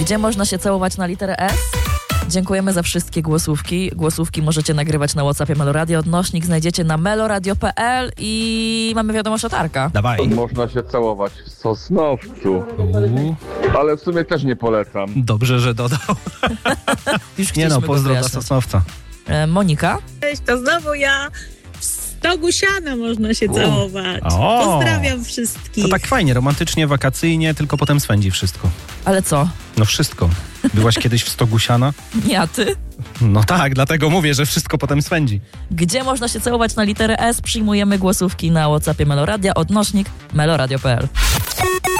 Gdzie można się całować na literę S? Dziękujemy za wszystkie głosówki. Głosówki możecie nagrywać na WhatsAppie Meloradio. Odnośnik znajdziecie na meloradio.pl i mamy wiadomość od Arka. Dawaj. Można się całować w Sosnowcu, ale w sumie też nie polecam. Dobrze, że dodał. Już Nie no, chcieliśmy go pozdro dla wyjaśnić. Sosnowca. Monika? Cześć, to znowu ja. W stogu siana można się całować. O. Pozdrawiam wszystkich. To tak fajnie, romantycznie, wakacyjnie, tylko potem swędzi wszystko. Ale co? No wszystko. Byłaś kiedyś w stogu siana? Nie, a ty? No tak, dlatego mówię, że wszystko potem swędzi. Gdzie można się całować na literę S? Przyjmujemy głosówki na WhatsAppie Meloradia. Odnośnik meloradio.pl.